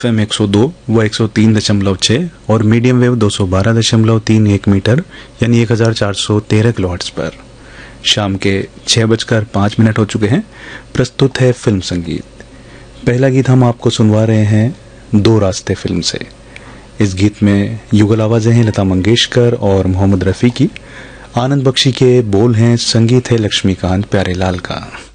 FM 102 व 103.6 और medium wave 212.31 metre यानी 1413 किलोहर्ट्ज पर। शाम के 6:05 हो चुके हैं। प्रस्तुत है फिल्म संगीत। पहला गीत हम आपको सुनवा रहे हैं दो रास्ते फिल्म से। इस गीत में युगल आवाजें हैं लता मंगेशकर और मोहम्मद रफ़ी की। आनंद बख्शी के बोल हैं, संगीत है लक्ष्मीकांत प्यारेलाल का।